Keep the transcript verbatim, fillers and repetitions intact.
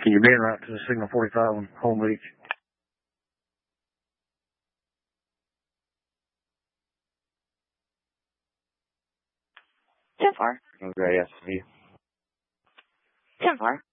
You're being right to the Signal forty-five on Home Beach. ten four. Okay, yes, see you. ten four.